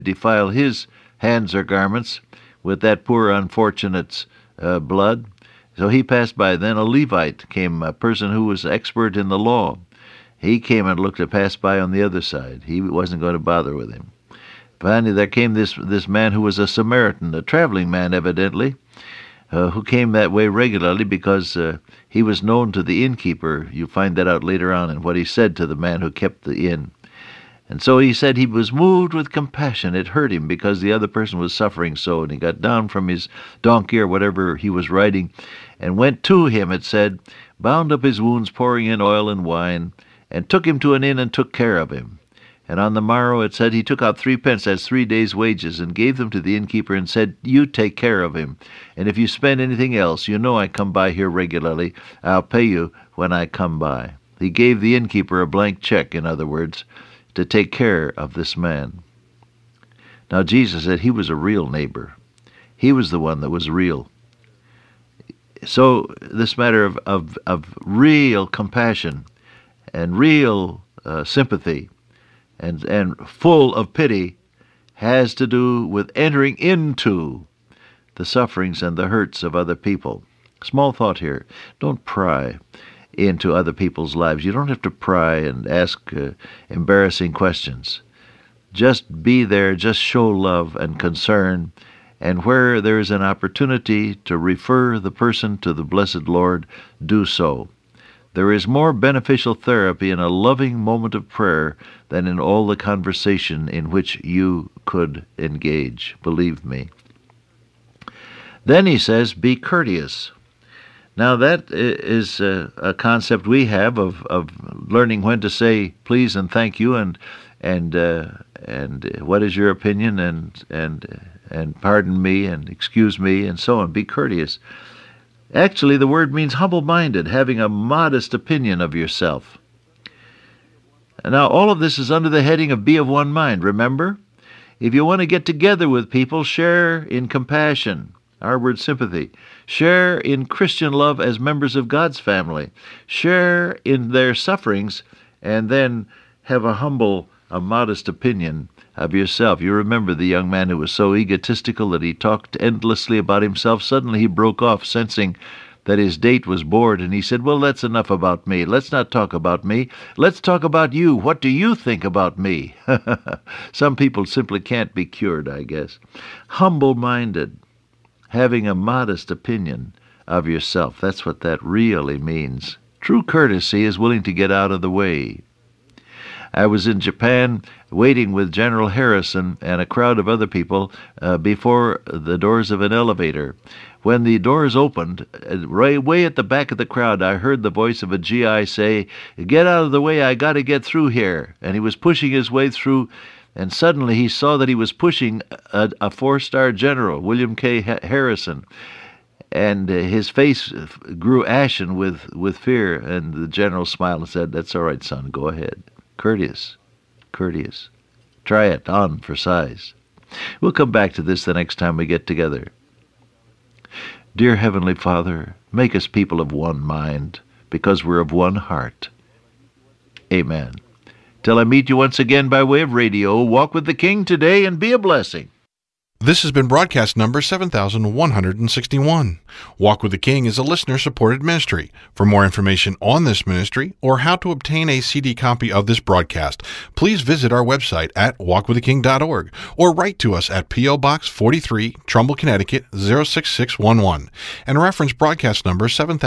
defile his hands or garments with that poor unfortunate's blood. So he passed by. Then a Levite came, a person who was expert in the law. He came and looked to pass by on the other side. He wasn't going to bother with him. Finally, there came this man who was a Samaritan, a traveling man evidently, who came that way regularly because he was known to the innkeeper. You find that out later on in what he said to the man who kept the inn. And so he said he was moved with compassion. It hurt him because the other person was suffering so, and he got down from his donkey or whatever he was riding and went to him, it said, bound up his wounds, pouring in oil and wine, and took him to an inn and took care of him. And on the morrow, it said, he took out 3 pence, that's 3 days' wages, and gave them to the innkeeper and said, you take care of him. And if you spend anything else, you know I come by here regularly. I'll pay you when I come by. He gave the innkeeper a blank check, in other words, to take care of this man. Now, Jesus said he was a real neighbor. He was the one that was real. So this matter of real compassion and real sympathy and full of pity has to do with entering into the sufferings and the hurts of other people. Small thought here. Don't pry into other people's lives. You don't have to pry and ask embarrassing questions. Just be there, just show love and concern, and where there is an opportunity to refer the person to the blessed Lord, do so. There is more beneficial therapy in a loving moment of prayer than in all the conversation in which you could engage, believe me. Then he says, be courteous. Now that is a concept we have of learning when to say please and thank you and what is your opinion and pardon me and excuse me and so on. Be courteous. Actually, the word means humble-minded, having a modest opinion of yourself. Now, all of this is under the heading of be of one mind, remember? If you want to get together with people, share in compassion, our word sympathy. Share in Christian love as members of God's family. Share in their sufferings, and then have a humble, a modest opinion of yourself. You remember the young man who was so egotistical that he talked endlessly about himself. Suddenly he broke off, sensing that his date was bored, and he said, well, that's enough about me. Let's not talk about me. Let's talk about you. What do you think about me? Some people simply can't be cured, I guess. Humble-minded, having a modest opinion of yourself. That's what that really means. True courtesy is willing to get out of the way. I was in Japan waiting with General Harrison and a crowd of other people before the doors of an elevator. When the doors opened, right way at the back of the crowd, I heard the voice of a GI say, get out of the way, I got to get through here. And he was pushing his way through, and suddenly he saw that he was pushing a four-star general, William K. Harrison. And his face grew ashen with fear, and the general smiled and said, that's all right, son, go ahead. Courteous. Try it on for size. We'll come back to this the next time we get together. Dear Heavenly Father, make us people of one mind, because we're of one heart. Amen. Till I meet you once again by way of radio, walk with the King today and be a blessing. This has been broadcast number 7161. Walk with the King is a listener-supported ministry. For more information on this ministry or how to obtain a CD copy of this broadcast, please visit our website at walkwiththeking.org or write to us at P.O. Box 43, Trumbull, Connecticut 06611 and reference broadcast number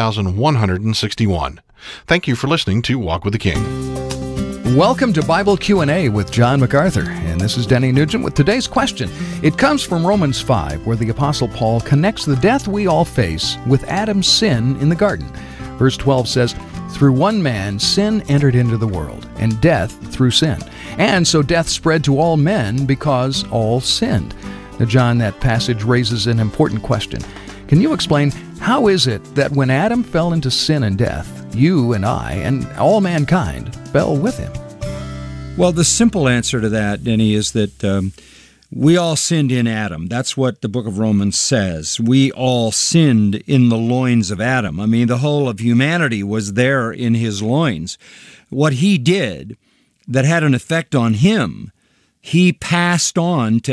7161. Thank you for listening to Walk with the King. Welcome to Bible Q&A with John MacArthur, and this is Denny Nugent with today's question. It comes from Romans 5, where the Apostle Paul connects the death we all face with Adam's sin in the garden. Verse 12 says, through one man sin entered into the world, and death through sin. And so death spread to all men because all sinned. Now, John, that passage raises an important question. Can you explain, how is it that when Adam fell into sin and death, you and I and all mankind fell with him? Well, the simple answer to that, Denny, is that we all sinned in Adam. That's what the book of Romans says. We all sinned in the loins of Adam. I mean, the whole of humanity was there in his loins. What he did that had an effect on him he passed on to